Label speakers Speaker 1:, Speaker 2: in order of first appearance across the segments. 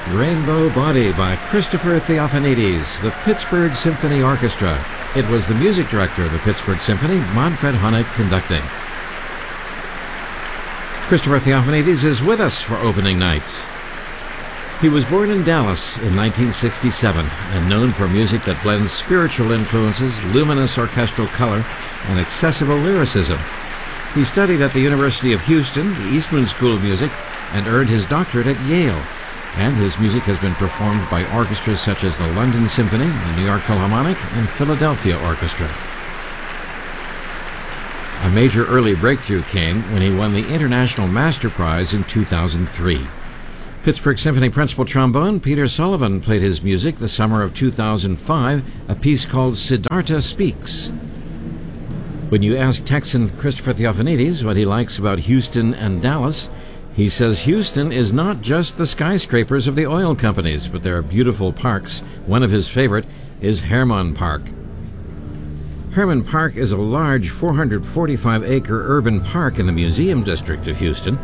Speaker 1: Rainbow Body by Christopher Theophanides, the Pittsburgh Symphony Orchestra. It was the music director of the Pittsburgh Symphony, Manfred Honeck, conducting. Christopher Theophanides is with us for opening night. He was born in Dallas in 1967 and known for music that blends spiritual influences, luminous orchestral color, and accessible lyricism. He studied at the University of Houston, the Eastman School of Music, and earned his doctorate at Yale. And his music has been performed by orchestras such as the London Symphony, the New York Philharmonic, and Philadelphia Orchestra. A major early breakthrough came when he won the International Master Prize in 2003. Pittsburgh Symphony principal trombone Peter Sullivan played his music the summer of 2005, a piece called Siddhartha Speaks. When you ask Texan Christopher Theophanides what he likes about Houston and Dallas, he says Houston is not just the skyscrapers of the oil companies, but there are beautiful parks. One of his favorite is Hermann Park. Hermann Park is a large 445-acre urban park in the Museum District of Houston.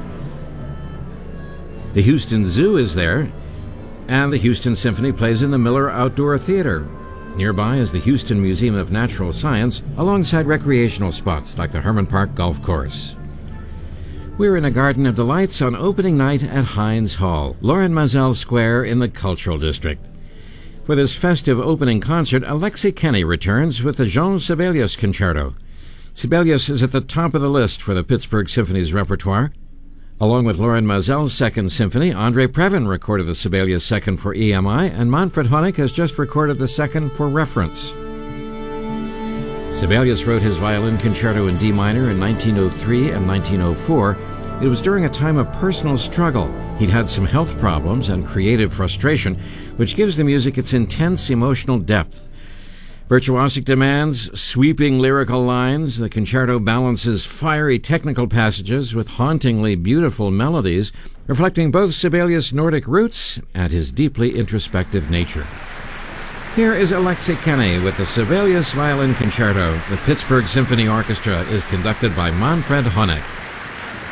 Speaker 1: The Houston Zoo is there, and the Houston Symphony plays in the Miller Outdoor Theater. Nearby is the Houston Museum of Natural Science, alongside recreational spots like the Hermann Park Golf Course. We're in a garden of delights on opening night at Heinz Hall, Lorin Maazel Square in the Cultural District. For this festive opening concert, Alexei Kenny returns with the Jean Sibelius Concerto. Sibelius is at the top of the list for the Pittsburgh Symphony's repertoire. Along with Lorin Maazel's Second Symphony, Andre Previn recorded the Sibelius Second for EMI, and Manfred Honeck has just recorded the Second for Reference. Sibelius wrote his violin concerto in D minor in 1903 and 1904. It was during a time of personal struggle. He'd had some health problems and creative frustration, which gives the music its intense emotional depth. Virtuosic demands sweeping lyrical lines. The concerto balances fiery technical passages with hauntingly beautiful melodies, reflecting both Sibelius' Nordic roots and his deeply introspective nature. Here is Alexei Kenny with the Sibelius Violin Concerto. The Pittsburgh Symphony Orchestra is conducted by Manfred Honeck.